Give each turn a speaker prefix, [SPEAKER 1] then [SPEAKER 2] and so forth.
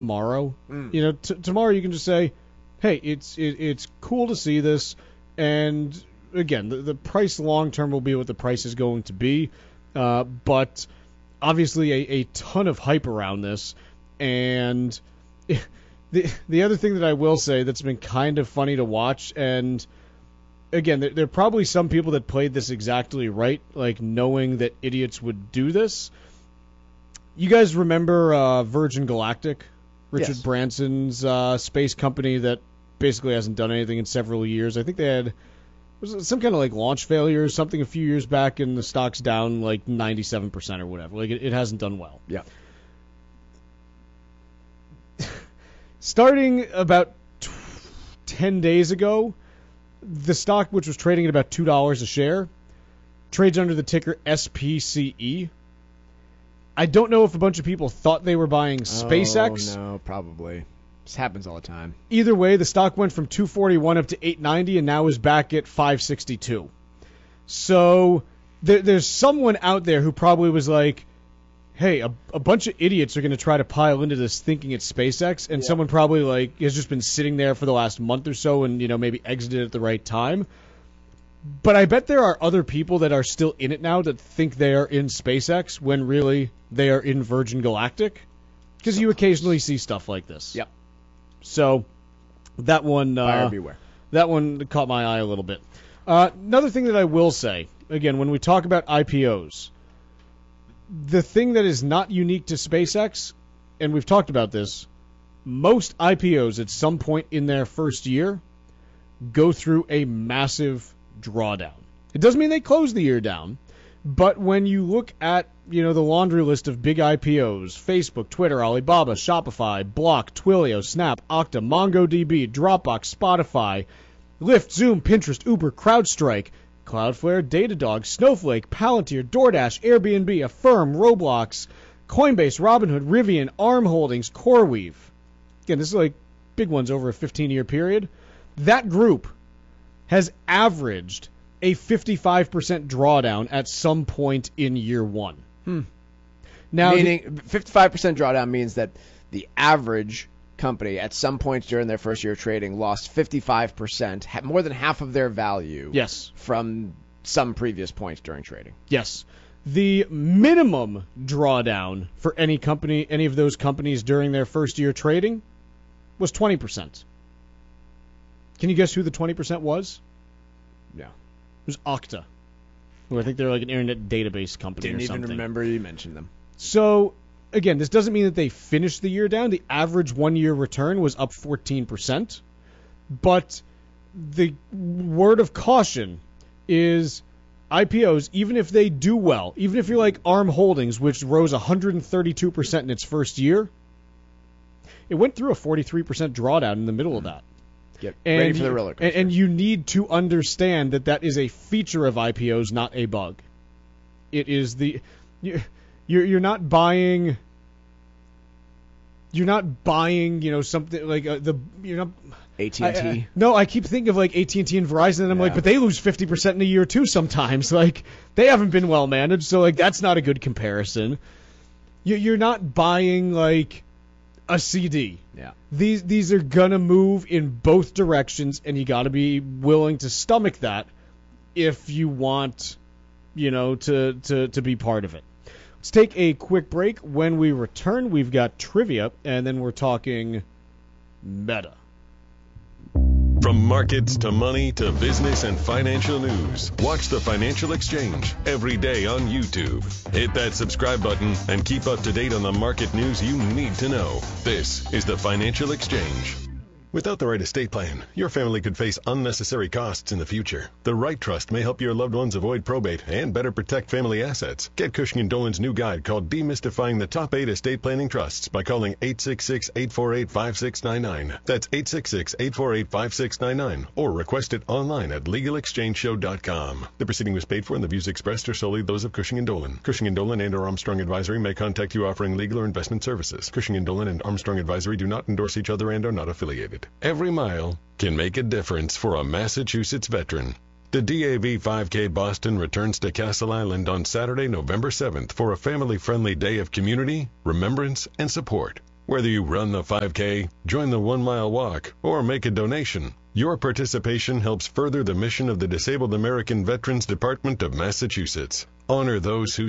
[SPEAKER 1] tomorrow. Tomorrow you can just say, hey, it's cool to see this, and again, the price long term will be what the price is going to be, but obviously a ton of hype around this, and the other thing that I will say that's been kind of funny to watch, and again, there are probably some people that played this exactly right, like knowing that idiots would do this. You guys remember Virgin Galactic? Richard Branson's space company that basically hasn't done anything in several years. I think they had some kind of like launch failure or something a few years back, and the stock's down like 97% or whatever. Like it hasn't done well.
[SPEAKER 2] Yeah.
[SPEAKER 1] Starting about 10 days ago, the stock, which was trading at about $2 a share, trades under the ticker SPCE. I don't know if a bunch of people thought they were buying SpaceX.
[SPEAKER 2] Oh, no, probably. This happens all the time.
[SPEAKER 1] Either way, the stock went from 241 up to 890 and now is back at 562. So there's someone out there who probably was like, hey, a bunch of idiots are going to try to pile into this thinking it's SpaceX, and someone probably like has just been sitting there for the last month or so and maybe exited at the right time. But I bet there are other people that are still in it now that think they are in SpaceX when really they are in Virgin Galactic, because you occasionally see stuff like this.
[SPEAKER 2] Yep.
[SPEAKER 1] So that one,
[SPEAKER 2] buyer beware.
[SPEAKER 1] That one caught my eye a little bit. Another thing that I will say, again, when we talk about IPOs, the thing that is not unique to SpaceX, and we've talked about this, most IPOs at some point in their first year go through a massive drawdown. It doesn't mean they close the year down, but when you look at the laundry list of big IPOs, Facebook, Twitter, Alibaba, Shopify, Block, Twilio, Snap, Okta, MongoDB, Dropbox, Spotify, Lyft, Zoom, Pinterest, Uber, CrowdStrike, Cloudflare, Datadog, Snowflake, Palantir, DoorDash, Airbnb, Affirm, Roblox, Coinbase, Robinhood, Rivian, ARM Holdings, CoreWeave. Again, this is like big ones over a 15-year period. That group has averaged a 55% drawdown at some point in year one. Now,
[SPEAKER 2] meaning 55% drawdown means that the average company at some point during their first year of trading lost 55%, more than half of their value.
[SPEAKER 1] Yes.
[SPEAKER 2] From some previous point during trading.
[SPEAKER 1] Yes. The minimum drawdown for any company, any of those companies during their first year trading, was 20%. Can you guess who the 20% was?
[SPEAKER 2] Yeah.
[SPEAKER 1] It was Okta, who I think they're like an internet database company or something.
[SPEAKER 2] Didn't even remember you mentioned them.
[SPEAKER 1] So, again, this doesn't mean that they finished the year down. The average one-year return was up 14%. But the word of caution is IPOs, even if they do well, even if you're like ARM Holdings, which rose 132% in its first year, it went through a 43% drawdown in the middle of that.
[SPEAKER 2] Get ready for the roller coaster.
[SPEAKER 1] And you need to understand that is a feature of IPOs, not a bug. It is you're not buying. You're not buying, something like
[SPEAKER 2] AT&T.
[SPEAKER 1] No, I keep thinking of like AT&T and Verizon, and I'm like, but they lose 50% in a year too sometimes. Like, they haven't been well managed, so like that's not a good comparison. You're not buying like a CD.
[SPEAKER 2] Yeah.
[SPEAKER 1] These are gonna move in both directions, and you got to be willing to stomach that if you want, to be part of it. Let's take a quick break. When we return, we've got trivia, and then we're talking Meta.
[SPEAKER 3] From markets to money to business and financial news, watch the Financial Exchange every day on YouTube. Hit that subscribe button and keep up to date on the market news you need to know. This is the Financial Exchange. Without the right estate plan, your family could face unnecessary costs in the future. The right trust may help your loved ones avoid probate and better protect family assets. Get Cushing & Dolan's new guide called Demystifying the Top 8 Estate Planning Trusts by calling 866-848-5699. That's 866-848-5699. Or request it online at LegalExchangeShow.com. The proceeding was paid for and the views expressed are solely those of Cushing & Dolan. Cushing & Dolan and or Armstrong Advisory may contact you offering legal or investment services. Cushing & Dolan and Armstrong Advisory do not endorse each other and are not affiliated. Every mile can make a difference for a Massachusetts veteran. The DAV 5K Boston returns to Castle Island on Saturday, November 7th for a family-friendly day of community, remembrance, and support. Whether you run the 5K, join the 1 mile walk, or make a donation, your participation helps further the mission of the Disabled American Veterans Department of Massachusetts. Honor those who